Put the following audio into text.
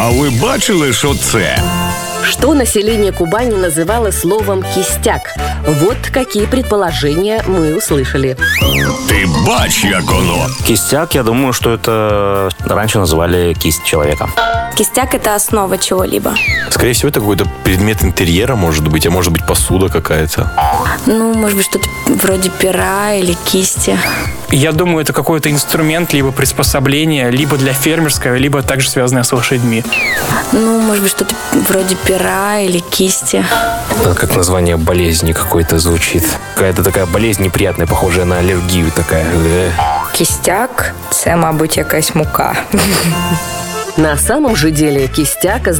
А ви бачили, що це? Что население Кубани называло словом «кистяк»? Вот какие предположения мы услышали. Ти бач, як оно. Кистяк, я думаю, что это раньше называли кисть человека. Кистяк – это основа чего-либо. Скорее всего, это какой-то предмет интерьера, может быть, а может быть, посуда какая-то. Ну, может быть, что-то вроде пера или кисти. Я думаю, это какой-то инструмент, либо приспособление, либо для фермерского, либо также связанное с лошадьми. Ну, может быть, что-то вроде пера или кисти. Как название болезни какой-то звучит. Какая-то такая болезнь неприятная, похожая на аллергию такая. Кістяк – це, мабуть, якась мука. На самом же деле кистяк